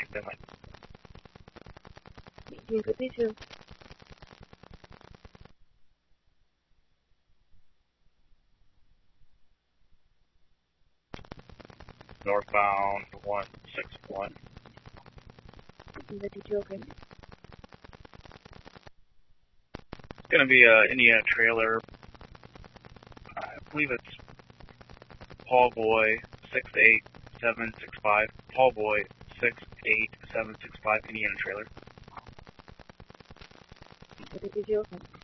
standby. 52. Northbound 161. 52, okay. It's going to be a Indiana trailer. I believe it's Paul Boy 68765. Paul Boy 68765 Indiana trailer. 52, okay.